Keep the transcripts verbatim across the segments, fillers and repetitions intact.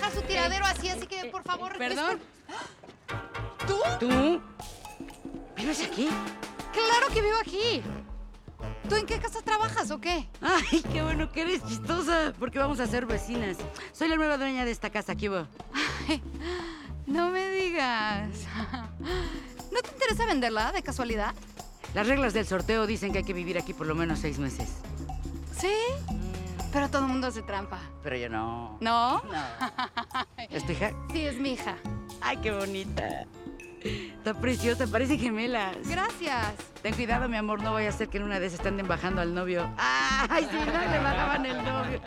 dejar su tiradero así, así que, por favor... ¿Perdón? ¿Tú? ¿Tú? ¿Vives aquí? ¡Claro que vivo aquí! ¿Tú en qué casa trabajas o qué? Ay, qué bueno que eres chistosa, porque vamos a ser vecinas. Soy la nueva dueña de esta casa, ¿qué hubo? Ay, no me digas. ¿No te interesa venderla, de casualidad? Las reglas del sorteo dicen que hay que vivir aquí por lo menos seis meses. ¿Sí? Pero todo el mundo hace trampa. Pero yo no. ¿No? No. ¿Es tu hija? Sí, es mi hija. Ay, qué bonita. Está preciosa, parece gemelas. Gracias. Ten cuidado, mi amor, no vaya a ser que en una de esas estén bajando al novio. ¡Ay, sí, no le bajaban el novio!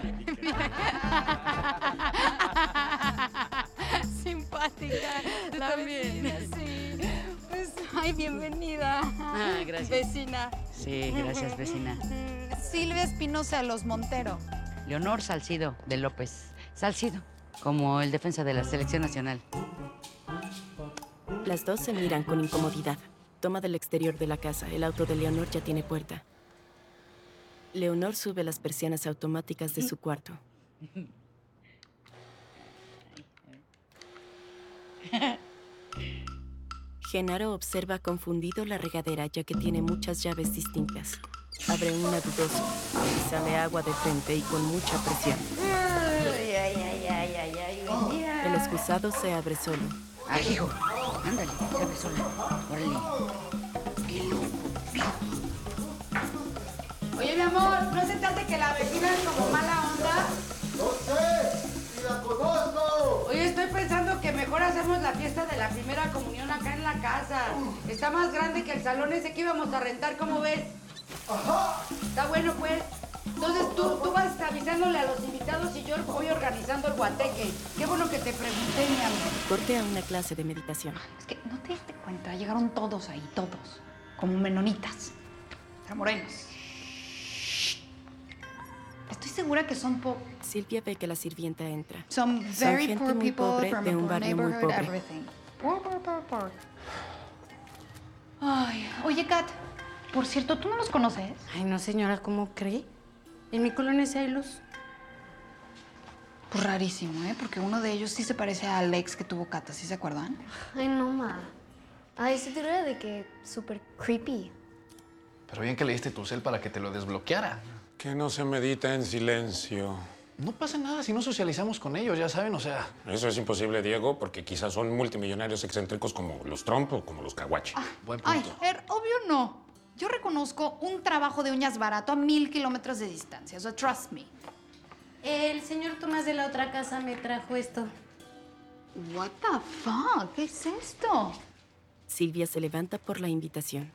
Simpática. Tú La también. vecina, sí. Pues, ay, bienvenida. Ah, gracias. Vecina. Sí, gracias, vecina. Mm, Silvia Espinosa Los Montero. Leonor Salcido de López. Salcido, como el defensa de la selección nacional. Las dos se miran con incomodidad. Toma del exterior de la casa. El auto de Leonor ya tiene puerta. Leonor sube las persianas automáticas de su cuarto. Genaro observa confundido la regadera ya que tiene muchas llaves distintas. Abre una dudoso y sale agua de frente y con mucha presión. Ay, ay, ay, ay, ay, ay. El excusado se abre solo. ¡Ay, hijo! Ándale, se abre sola. Órale. ¡Qué loco! Oye, mi amor, ¿no se te hace que la vecina es como mala onda? ¡No sé! ¡Si la conozco! Oye, estoy pensando que mejor hacemos la fiesta de la primera comunión acá en la casa. Está más grande que el salón ese que íbamos a rentar, ¿cómo ves? ¡Ajá! Está bueno, pues. Entonces tú, tú vas avisándole a los invitados y yo voy organizando el guateque. Qué bueno que te pregunté, mi amor. Corte a una clase de meditación. Es que no te diste cuenta, llegaron todos ahí, todos. Como menonitas. Pero morenos. Estoy segura que son po... Silvia ve que la sirvienta entra. Some Son very gente poor muy people pobre from de a un poor barrio muy neighborhood, pobre. everything. Poor, poor, poor, poor. Ay, oye, Kat, por cierto, ¿tú no los conoces? Ay, no, señora, ¿cómo cree? En mi colonia sí hay luz. Pues rarísimo, ¿eh? Porque uno de ellos sí se parece al ex que tuvo Kat, ¿sí se acuerdan? Ay, no, ma. Ay, se te de que súper creepy. Pero bien que le diste tu cel para que te lo desbloqueara. Que no se medita en silencio. No pasa nada si no socializamos con ellos, ya saben, o sea... Eso es imposible, Diego, porque quizás son multimillonarios excéntricos como los Trump o como los Kawachi. Buen punto. Ay, er, obvio no. Yo reconozco un trabajo de uñas barato a mil kilómetros de distancia. O sea, trust me. El señor Tomás de la otra casa me trajo esto. What the fuck? ¿Qué es esto? Silvia se levanta por la invitación.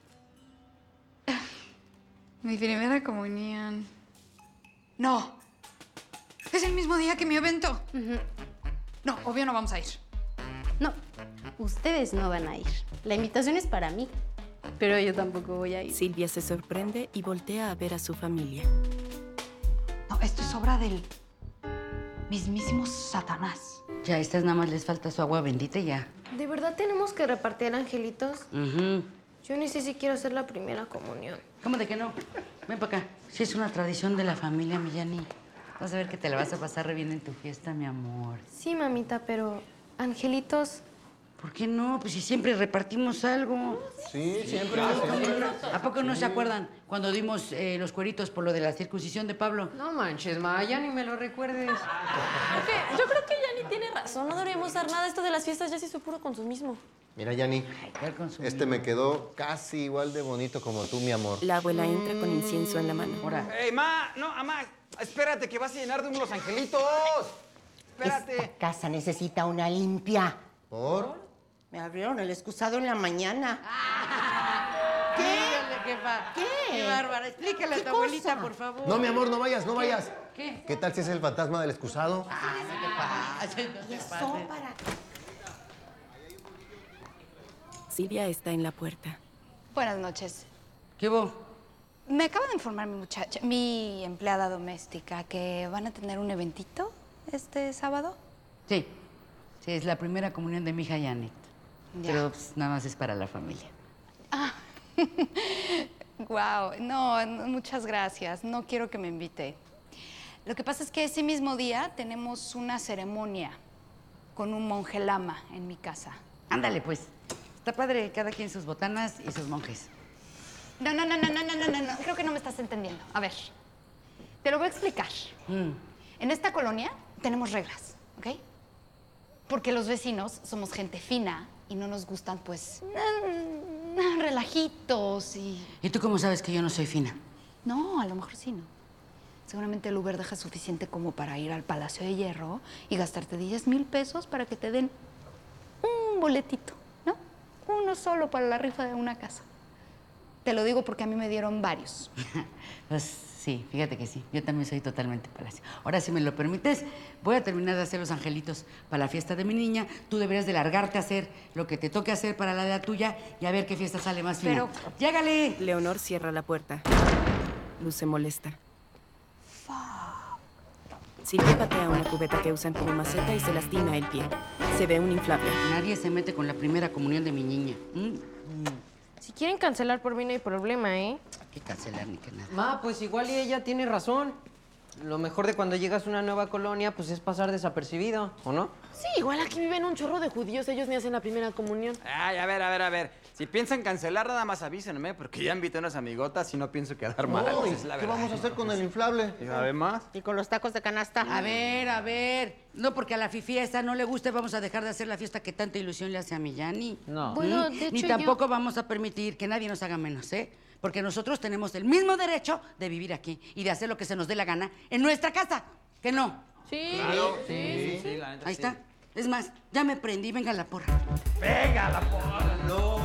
Mi primera comunión. No. Es el mismo día que mi evento. Uh-huh. No, obvio no vamos a ir. No, ustedes no van a ir. La invitación es para mí, pero yo tampoco voy a ir. Silvia se sorprende y voltea a ver a su familia. No, esto es obra del mismísimo Satanás. Ya, a estas nada más les falta su agua bendita y ya. ¿De verdad tenemos que repartir angelitos? Ujú. Yo ni sé si quiero hacer la primera comunión. ¿Cómo de que no? Ven para acá. Sí, es una tradición de la familia, Millani. Vas a ver que te la vas a pasar re bien en tu fiesta, mi amor. Sí, mamita, pero angelitos... ¿Por qué no? Pues si siempre repartimos algo. Sí, siempre, siempre. ¿A poco no se acuerdan cuando dimos eh, los cueritos por lo de la circuncisión de Pablo? No manches, ma, ya ni me lo recuerdes. Yo creo que Yanni tiene razón. No deberíamos dar nada. Esto de las fiestas ya se hizo puro consumismo. Mira, Yanni, ¿Cuál consumo? este me quedó casi igual de bonito como tú, mi amor. La abuela entra con incienso en la mano. Ahora. ¡Ey, ma! No, mamá, espérate, que vas a llenar de unos angelitos. Espérate. Esta casa necesita una limpia. ¿Por? Me abrieron el excusado en la mañana. ¿Qué? Dígale, jefa. ¿Qué? Qué bárbara. Explícale a ¿Qué tu abuelita, cosa? por favor. No, mi amor, no vayas, no vayas. ¿Qué? ¿Qué tal si es el fantasma del excusado? Ah, no te pases, no Y te eso pases. para... Silvia está en la puerta. Buenas noches. ¿Qué hubo? Me acaba de informar mi muchacha, mi empleada doméstica, que van a tener un eventito este sábado. Sí. Sí, es la primera comunión de mi hija Janet. Ya. Pero pues, nada más es para la familia. Ah, wow, no, no, muchas gracias. No quiero que me invite. Lo que pasa es que ese mismo día tenemos una ceremonia con un monje lama en mi casa. Ándale, pues. Está padre, cada quien sus botanas y sus monjes. No, no, no, no, no, no, no, no, no. Creo que no me estás entendiendo. A ver, te lo voy a explicar. Mm. En esta colonia tenemos reglas, ¿ok? Porque los vecinos somos gente fina y no nos gustan, pues, mm, relajitos y... ¿Y tú cómo sabes que yo no soy fina? No, a lo mejor sí, ¿no? Seguramente el Uber deja suficiente como para ir al Palacio de Hierro y gastarte diez mil pesos para que te den un boletito, ¿no? Uno solo para la rifa de una casa. Te lo digo porque a mí me dieron varios. Pues sí, fíjate que sí. Yo también soy totalmente palacio. Ahora, si me lo permites, voy a terminar de hacer los angelitos para la fiesta de mi niña. Tú deberías de largarte a hacer lo que te toque hacer para la de la tuya y a ver qué fiesta sale más fina. Pero... ¡Llégale! Leonor cierra la puerta. Luz se molesta. Silvia patea una cubeta que usan como maceta y se lastima el pie. Se ve un inflable. Nadie se mete con la primera comunión de mi niña. ¿Mm? Si quieren cancelar por mí no hay problema, ¿eh? ¿Qué cancelar ni qué nada? Ma, pues igual y ella tiene razón. Lo mejor de cuando llegas a una nueva colonia, pues es pasar desapercibido, ¿o no? Sí, igual aquí viven un chorro de judíos. Ellos ni hacen la primera comunión. Ay, a ver, a ver, a ver. Si piensan cancelar, nada más avísenme, porque ya invité a unas amigotas y no pienso quedar mal. Uy, Es la ¿qué verdad. vamos a hacer con el inflable? ¿Y además? ¿Y con los tacos de canasta? A ver, a ver. No porque a la fifí esta no le guste, vamos a dejar de hacer la fiesta que tanta ilusión le hace a mi Yani. No. Bueno, ¿Mm? de Ni hecho, tampoco yo- vamos a permitir que nadie nos haga menos, ¿eh? Porque nosotros tenemos el mismo derecho de vivir aquí y de hacer lo que se nos dé la gana en nuestra casa. ¿Que no? Sí, Claro. sí, sí, sí. la neta, Ahí sí. está. Es más, ya me prendí, venga la porra. ¡Venga, la porra! ¡No!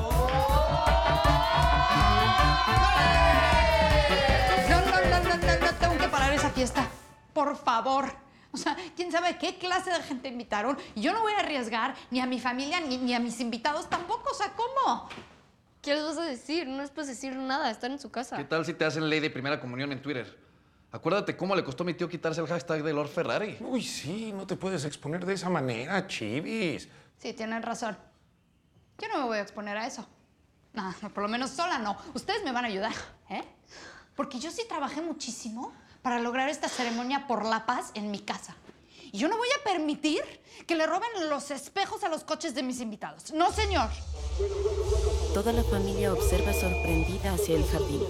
No, no, no, no, no, no, tengo que parar esa fiesta. Por favor. O sea, quién sabe qué clase de gente invitaron. Y yo no voy a arriesgar ni a mi familia ni, ni a mis invitados tampoco. O sea, ¿cómo? ¿Qué les vas a decir? No les puedes decir nada, están en su casa. ¿Qué tal si te hacen ley de primera comunión en Twitter? Acuérdate cómo le costó a mi tío quitarse el hashtag de Lord Ferrari. Uy, sí, no te puedes exponer de esa manera, Chivis. Sí, tienen razón. Yo no me voy a exponer a eso. No, no, por lo menos sola no. Ustedes me van a ayudar, ¿eh? Porque yo sí trabajé muchísimo para lograr esta ceremonia por la paz en mi casa. Y yo no voy a permitir que le roben los espejos a los coches de mis invitados. No, señor. Toda la familia observa sorprendida hacia el jardín.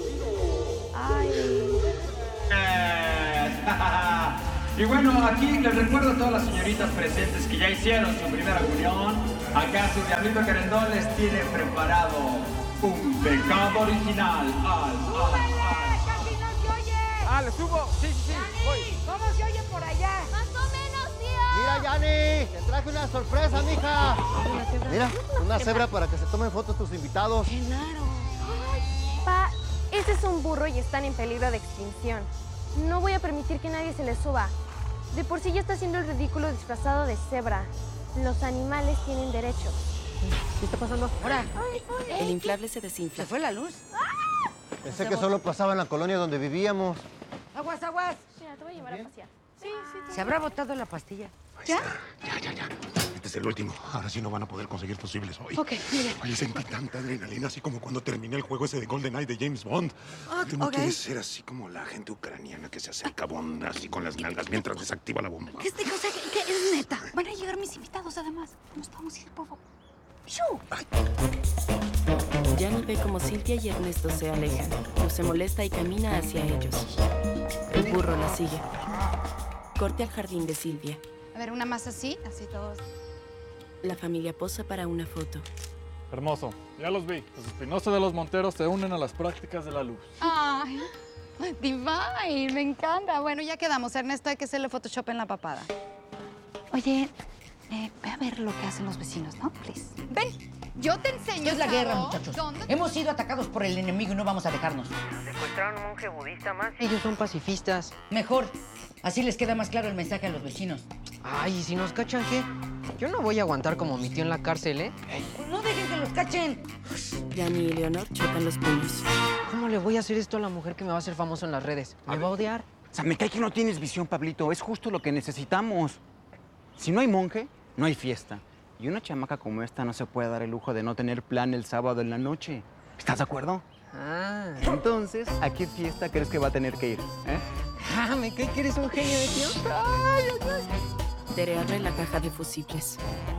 Y bueno, aquí les recuerdo a todas las señoritas presentes que ya hicieron su primera comunión. Acá su diablito querendón les tiene preparado un pecado original. Al, al, al. ¡Casi no se oye! ¡Ah, le subo! Sí, sí, sí. Voy. ¿Cómo se oye por allá? ¡Más o menos, tío! Mira, Yani, te traje una sorpresa, mija. Mira, una cebra para que se tomen fotos tus invitados. Pa, ese es un burro y están en peligro de extinción. No voy a permitir que nadie se les suba. De por sí ya está haciendo el ridículo disfrazado de cebra. Los animales tienen derechos. ¿Qué está pasando? Ahora, El inflable se desinfla. ¿se fue la luz? Pensé que solo pasaba en la colonia donde vivíamos. Aguas, aguas. Mira, te voy a llevar a pasear. Sí, sí. ¿Se habrá botado la pastilla? ¿Ya? Ya, ya, ya. Este es el último. Ahora sí no van a poder conseguir fusibles hoy. Ok, mire. Oye, sentí tanta adrenalina, así como cuando terminé el juego ese de GoldenEye de James Bond. Tú no ok. quieres ser así como la gente ucraniana que se acerca a Bond así con las nalgas mientras desactiva la bomba. ¿Qué es de cosa? ¿Qué, qué es neta? Van a llegar mis invitados, además. Nos vamos a ir, por favor. ¡Shoo! Yani ve como Silvia y Ernesto se alejan. Luz se molesta y camina hacia ellos. El burro la sigue. Corte al jardín de Silvia. A ver, una más así, así todos. La familia posa para una foto. Hermoso, ya los vi. Los Espinosa de los Monteros se unen a las prácticas de la luz. ¡Ay! Divine, me encanta. Bueno, ya quedamos. Ernesto, hay que hacerle Photoshop en la papada. Oye, eh, ve a ver lo que hacen los vecinos, ¿no? Please. Ven, yo te enseño. ¿Qué es la guerra, Chavo, muchachos? ¿dónde- Hemos sido atacados por el enemigo y no vamos a dejarnos. Secuestraron a un monje budista más. Ellos son pacifistas. Mejor. Así les queda más claro el mensaje a los vecinos. Ay, ¿y si nos cachan qué? Yo no voy a aguantar como mi tío en la cárcel, ¿eh? No dejen que los cachen. Yani y Leonor chocan los puños. ¿Cómo le voy a hacer esto a la mujer que me va a hacer famoso en las redes? ¿Me va a odiar? O sea, me cae que no tienes visión, Pablito. Es justo lo que necesitamos. Si no hay monje, no hay fiesta. Y una chamaca como esta no se puede dar el lujo de no tener plan el sábado en la noche. ¿Estás de acuerdo? Ah. Entonces, ¿a qué fiesta crees que va a tener que ir? ¿Eh? Ah, me cae que eres un genio de tío. Ya Tere abre la caja de fusibles.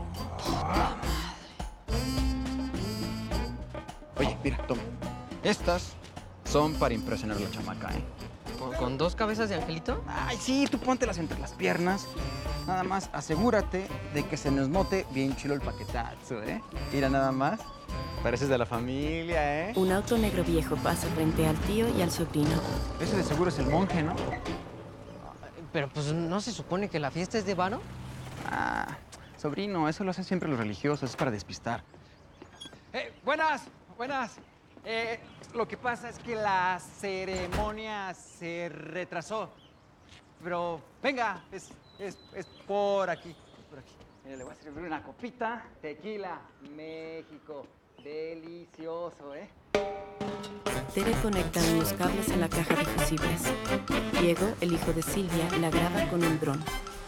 Oye, mira, toma. Estas son para impresionar a la chamaca, ¿eh? ¿Con, con dos cabezas de angelito? Ay, sí, tú póntelas entre las piernas. Nada más asegúrate de que se nos note bien chulo el paquetazo, ¿eh? Mira, nada más. Pareces de la familia, ¿eh? Un auto negro viejo pasa frente al tío y al sobrino. Ese de seguro es el monje, ¿no? Pero pues no se supone que la fiesta es de varo. Ah, sobrino, eso lo hacen siempre los religiosos, es para despistar. Eh, buenas, buenas. Eh, lo que pasa es que la ceremonia se retrasó. Pero venga, es, es, es por aquí, es por aquí. Mira, le voy a servir una copita. Tequila, México. Delicioso, ¿eh? Tere conecta unos cables a la caja de fusibles. Diego, el hijo de Silvia, la graba con un dron.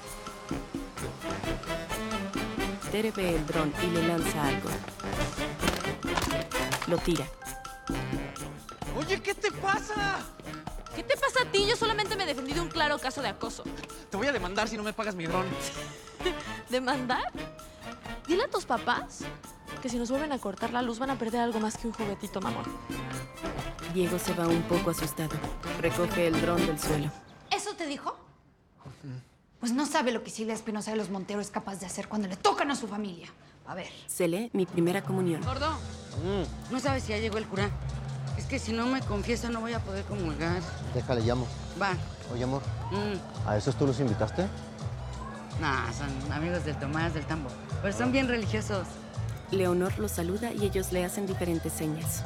Tere ve el dron y le lanza algo. Lo tira. Oye, ¿qué te pasa? ¿Qué te pasa a ti? Yo solamente me defendí de un claro caso de acoso. Te voy a demandar si no me pagas mi dron. ¿Demandar? Dile a tus papás que si nos vuelven a cortar la luz van a perder algo más que un juguetito, mamón. Diego se va un poco asustado. Recoge el dron del suelo. ¿Eso te dijo? Pues no sabe lo que Silvia Espinosa de los Montero es capaz de hacer cuando le tocan a su familia. A ver. Se lee Mi primera comunión. Gordo, Mm, no sabes si ya llegó el cura. Es que si no me confiesa no voy a poder comulgar. déjale, llamo. Va. Oye, amor, Mm. ¿a esos tú los invitaste? Nah, son amigos del Tomás, del Tambo. Pero son bien religiosos. Leonor los saluda y ellos le hacen diferentes señas.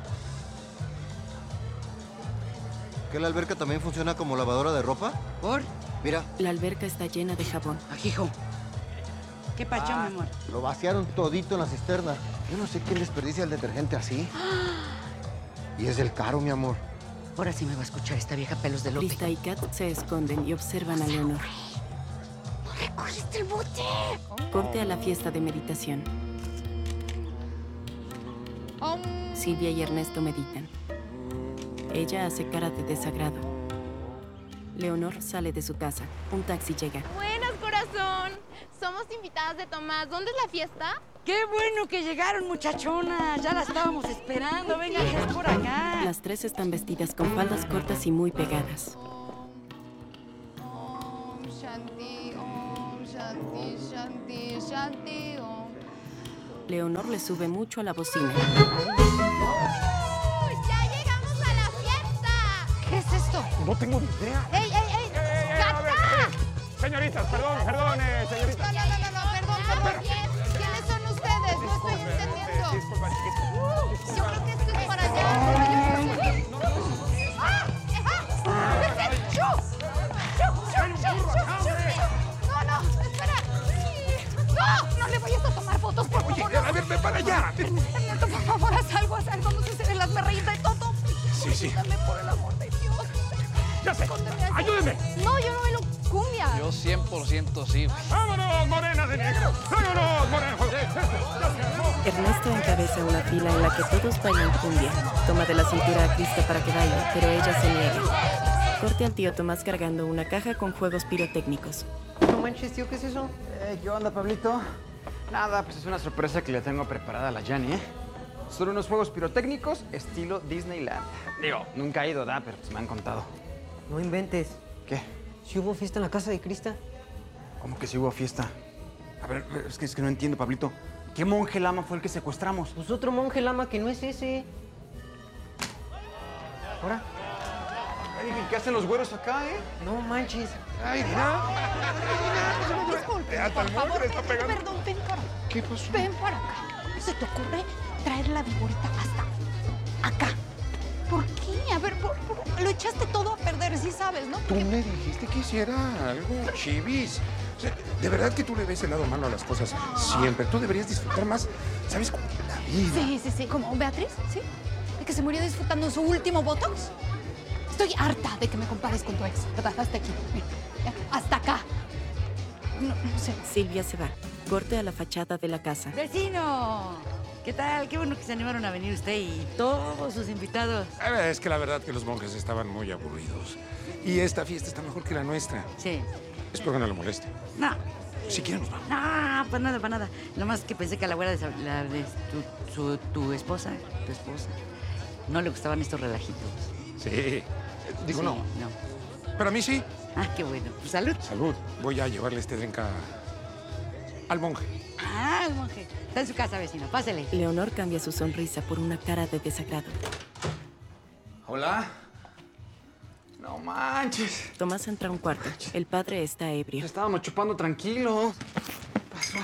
¿Que la alberca también funciona como lavadora de ropa? ¿Por? Mira. La alberca está llena de jabón. Ajijo. ¿Qué pacho, Ah, mi amor? Lo vaciaron todito en la cisterna. Yo no sé quién desperdicia el detergente así. Y es del caro, mi amor. Ahora sí me va a escuchar esta vieja pelos de lote. Krista y Kat se esconden y observan a Leonor. ¡Recogiste el bote! Corte a la fiesta de meditación. Silvia y Ernesto meditan. Ella hace cara de desagrado. Leonor sale de su casa. Un taxi llega. Buenas, corazón. Somos invitadas de Tomás. ¿Dónde es la fiesta? ¡Qué bueno que llegaron, muchachonas! Ya la estábamos esperando. Venga, es por acá. Las tres están vestidas con faldas cortas y muy pegadas. Om Shanti, Om Shanti, Shanti, Shanti, Om. Leonor le sube mucho a la bocina. ¡Ya llegamos a la fiesta! ¿Qué es esto? No tengo ni idea. ¡Ey, ey, ey! ¡Gata! Señoritas, perdón, perdón, eh, señoritas. No, no, no, no, no, perdón, perdón. ¿Quiénes son ustedes? No estoy entendiendo. Yo creo que esto es para allá. ¡Ah! ¡Ah! ¡Chu! ¡Chu! ¡Chu! ¡Chu! ¡Chu! No, no, espera. ¡No! No le vayas a tomar fotos, por favor. Oye, a ver, ven para allá. Ernesto, por favor, haz algo, haz algo. No sé si las reír de todo. Sí, sí. Dame por el amor de Dios. Ya sé. Ayúdenme. No, yo no bailo cumbia. Yo cien por ciento sí. ¡Vámonos, morena de negro! ¡Vámonos, morena! Ernesto encabeza una fila en la que todos bailan cumbia. Toma de la cintura a Krista para que baile, pero ella se niega. Corte al tío Tomás cargando una caja con juegos pirotécnicos. No manches, tío, ¿qué es eso? Eh, ¿Qué onda, Pablito? Nada, pues es una sorpresa que le tengo preparada a la Yanni, ¿eh? Son unos juegos pirotécnicos estilo Disneyland. Digo, nunca he ido, da, pero pues me han contado. No inventes. ¿Qué? ¿Si hubo fiesta en la casa de Krista? ¿Cómo que si hubo fiesta? A ver, es que, es que no entiendo, Pablito. ¿Qué monje lama fue el que secuestramos? Pues otro monje lama que no es ese. ¿Ahora? Ay, ¿qué hacen los güeros acá, eh? No manches. Ay, mira. Disculpe, Hasta por el monje favor, le está pegando. perdón, ven para acá. ¿Qué pasó? Ven para acá. ¿Se te ocurre traer la viborita hasta acá? ¿Por qué? A ver, por- por- lo echaste todo a perder, sí sabes, ¿no? Tú me dijiste que hiciera algo chivis. O sea, de verdad que tú le ves el lado malo a las cosas siempre. Tú deberías disfrutar más, ¿sabes? Como la vida. Sí, sí, sí. ¿Como Beatriz? ¿Sí? ¿De que se murió disfrutando su último Botox? Estoy harta de que me compares con tu ex, ¿verdad? Hasta aquí. Mira, ya, hasta acá. No, no sé. Silvia se va. Corte a la fachada de la casa. ¡Vecino! ¿Qué tal? Qué bueno que se animaron a venir usted y todos sus invitados. A ver, es que la verdad que los monjes estaban muy aburridos. Y esta fiesta está mejor que la nuestra. Sí. Espero que no le moleste. No, Si quieren nos vamos. No, para nada, para nada. Nomás que pensé que a la güera de, sa- la de tu, su- tu esposa, tu esposa, no le gustaban estos relajitos. Sí. Digo, Sí, no. No. Pero a mí sí. Ah, qué bueno. Pues salud. Salud. Voy a llevarle este drink a- al monje. Ah, el monje. Está en su casa, vecino. Pásele. Leonor cambia su sonrisa por una cara de desagrado. Hola. No manches. Tomás entra a un cuarto. El padre está ebrio. Estábamos chupando tranquilos. ¿Qué pasó?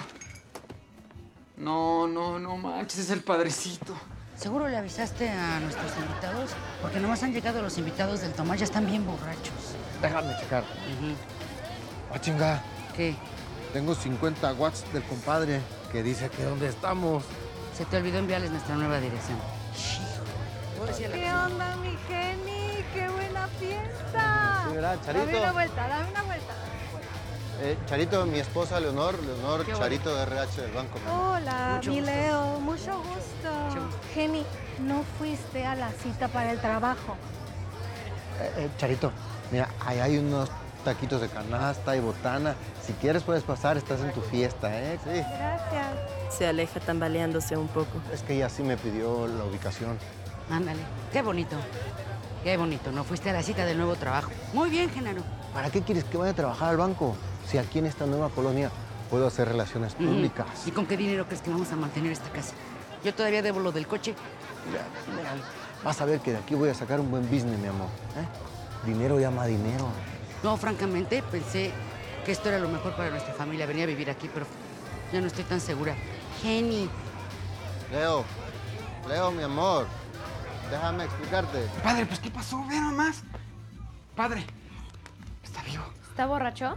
No, no, no manches, es el padrecito. ¿Seguro le avisaste a nuestros invitados? Porque nomás han llegado los invitados del Tomás, ya están bien borrachos. Déjame checar. Ah, chinga. ¿Qué? Tengo cincuenta watts del compadre que dice que dónde estamos. Se te olvidó enviarles nuestra nueva dirección. ¿Qué onda, mi Jenny? ¡Qué buena fiesta! Sí, ¿verdad, Charito? Dame una vuelta, dame una vuelta. Eh, Charito, mi esposa Leonor, Leonor Qué Charito de R H del banco. Hola, Mucho mi gusto. Leo, mucho gusto. Jenny, no fuiste a la cita para el trabajo. Eh, eh, Charito, mira, ahí hay unos taquitos de canasta y botana. Si quieres puedes pasar, estás en tu fiesta, ¿eh? Sí. Gracias. Se aleja tambaleándose un poco. Es que ella sí me pidió la ubicación. Ándale. Qué bonito. Qué bonito. No fuiste a la cita del nuevo trabajo. Muy bien, Genaro. ¿Para qué quieres que vaya a trabajar al banco? Si aquí en esta nueva colonia puedo hacer relaciones Ujú. públicas. ¿Y con qué dinero crees que vamos a mantener esta casa? Yo todavía debo lo del coche. Mira, mira, vas a ver que de aquí voy a sacar un buen business, mi amor. ¿eh? Dinero llama dinero. No, francamente, pensé que esto era lo mejor para nuestra familia. Venía a vivir aquí, pero ya no estoy tan segura. Jenny. Leo, Leo, mi amor, déjame explicarte. Padre, pues ¿qué pasó? Ve nomás. Padre, está vivo. ¿Está borracho?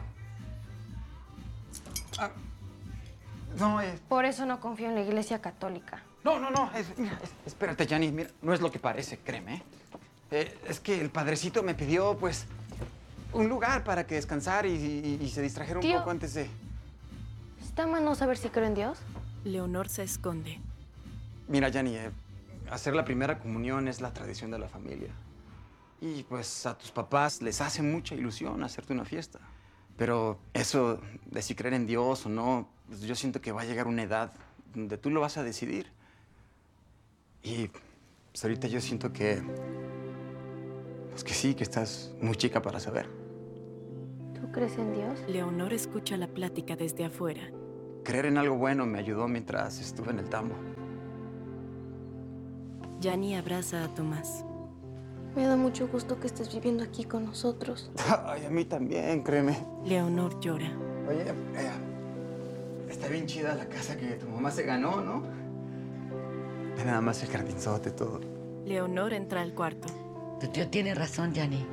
No, es... Por eso no confío en la iglesia católica. No, no, no. es- mira, es- espérate, Jani, mira, no es lo que parece, créeme. ¿eh? Eh, es que el padrecito me pidió, pues, un lugar para que descansara y, y- y se distrajera un Tío. poco antes de... ¿Está mal no saber si creo en Dios? Leonor se esconde. Mira, Jani, eh, hacer la primera comunión es la tradición de la familia. Y pues a tus papás les hace mucha ilusión hacerte una fiesta. Pero eso de si creer en Dios o no, pues yo siento que va a llegar una edad donde tú lo vas a decidir. Y pues ahorita yo siento que... Pues que sí, que estás muy chica para saber. ¿Tú crees en Dios? Leonor escucha la plática desde afuera. Creer en algo bueno me ayudó mientras estuve en el tambo. Jani abraza a Tomás. Me da mucho gusto que estés viviendo aquí con nosotros. Ay, a mí también, créeme. Leonor llora. Oye, eh, está bien chida la casa que tu mamá se ganó, ¿no? Ve nada más el jardinzote, todo. Leonor entra al cuarto. Tu tío tiene razón, Jani.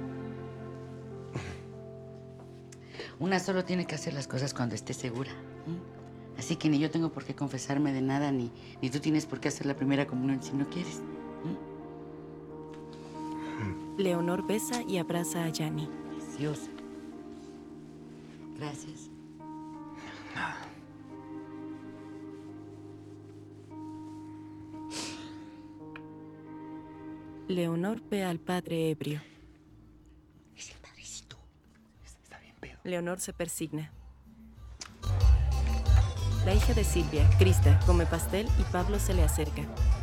Una solo tiene que hacer las cosas cuando esté segura. ¿m? Así que ni yo tengo por qué confesarme de nada, ni, ni tú tienes por qué hacer la primera comunión si no quieres. Leonor besa y abraza a Jani. Preciosa. Gracias. Leonor ve al padre ebrio. Es el padrecito. Está bien pedo. Leonor se persigna. La hija de Silvia, Krista, come pastel y Pablo se le acerca.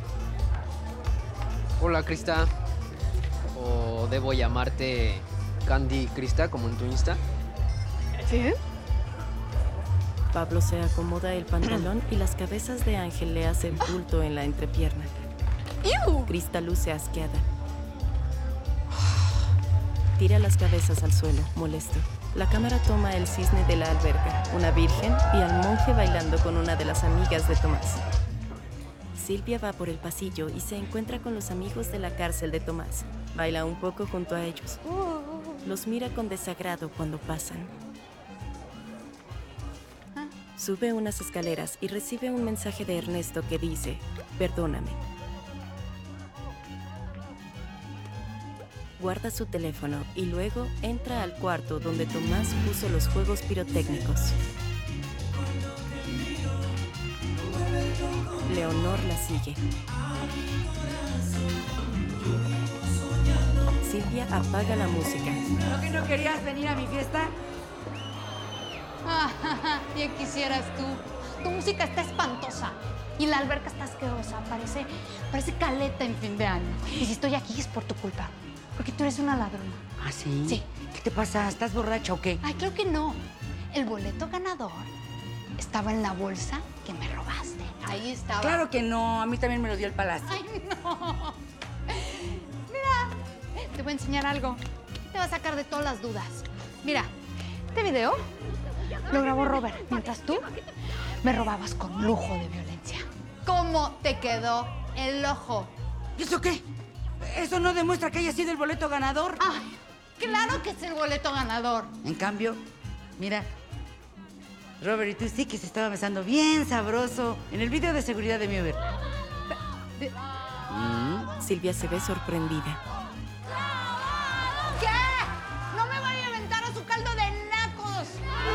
Hola, Krista. ¿O debo llamarte Candy Krista, como en tu Insta? ¿Sí? Pablo se acomoda el pantalón y las cabezas de Ángel le hacen bulto en la entrepierna. Krista luce asqueada. Tira las cabezas al suelo, molesto. La cámara toma el cisne de la alberca, una virgen y al monje bailando con una de las amigas de Tomás. Silvia va por el pasillo y se encuentra con los amigos de la cárcel de Tomás. Baila un poco junto a ellos. Los mira con desagrado cuando pasan. Sube unas escaleras y recibe un mensaje de Ernesto que dice, perdóname. Guarda su teléfono y luego entra al cuarto donde Tomás puso los juegos pirotécnicos. Leonor la sigue. Silvia apaga la música. ¿No que no querías venir a mi fiesta? Ah, bien quisieras tú. Tu música está espantosa. Y la alberca está asquerosa. Parece, parece caleta en fin de año. Y si estoy aquí es por tu culpa. Porque tú eres una ladrona. ¿Ah, sí? Sí. ¿Qué te pasa? ¿Estás borracha o qué? Ay, creo que no. El boleto ganador estaba en la bolsa que me robaste. Ahí estaba. Claro que no. A mí también me lo dio el palacio. Ay, no. Mira, te voy a enseñar algo. Te va a sacar de todas las dudas. Mira, este video lo grabó Robert, mientras tú me robabas con lujo de violencia. ¿Cómo te quedó el ojo? ¿Y eso qué? ¿Eso no demuestra que haya sido el boleto ganador? Ay, claro que es el boleto ganador. En cambio, mira, Robert y tú sí que se estaban besando bien sabroso en el video de seguridad de mi Uber. De... Mm. Silvia se ve sorprendida. ¿Qué? ¡No me vaya a aventar a su caldo de nacos!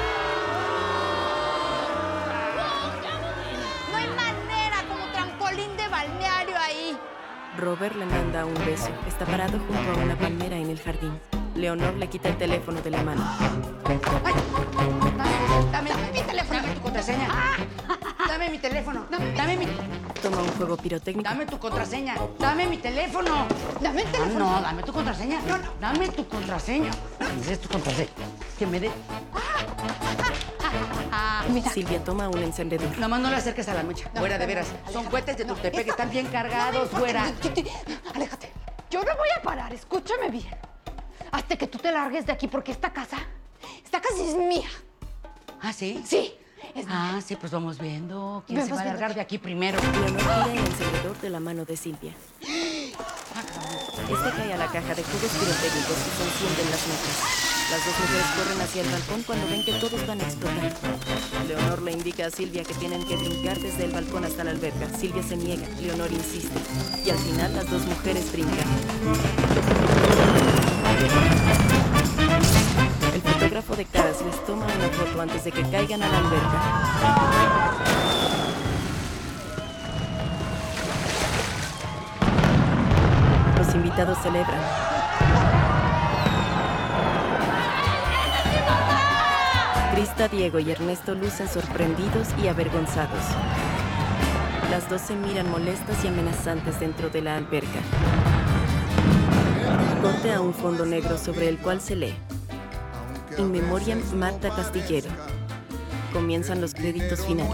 No hay manera, como trampolín de balneario ahí. Robert le manda un beso. Está parado junto a una palmera en el jardín. Leonor le quita el teléfono de la mano. ¡Ay! Dame, dame mi teléfono. Dame tu contraseña. Ah. Dame mi teléfono. Dame, dame mi... Toma un juego pirotécnico. Dame tu contraseña. Dame mi teléfono. Dame el teléfono. No, no, dame tu contraseña. No, no. Dame tu contraseña. ¿Qué es tu contraseña? Que me dé. Ah, mira. Silvia toma un encendedor. Nomás no le acerques a la mecha. No, Fuera, de espérame. veras. Son cohetes de Tultepec que están bien cargados. No, fuera. Aléjate. Yo no voy a parar. Escúchame bien. Hasta que tú te largues de aquí, porque esta casa, esta casa es mía. ¿Ah, sí? Sí. Es ah, sí, pues vamos viendo. ¿Quién Vamos se va a viendo. largar de aquí primero? Leonor tira el encendedor de la mano de Silvia. Este cae a la caja de juegos pirotécnicos y se encienden las mechas. Las dos mujeres corren hacia el balcón cuando ven que todos van a explotar. Leonor le indica a Silvia que tienen que brincar desde el balcón hasta la alberca. Silvia se niega, Leonor insiste. Y al final las dos mujeres brincan. El fotógrafo de caras les toma una foto antes de que caigan a la alberca. Los invitados celebran. Krista, Diego y Ernesto lucen sorprendidos y avergonzados. Las dos se miran molestas y amenazantes dentro de la alberca. Corte a un fondo negro sobre el cual se lee: In Memoriam Marta Castillero. Comienzan los créditos finales.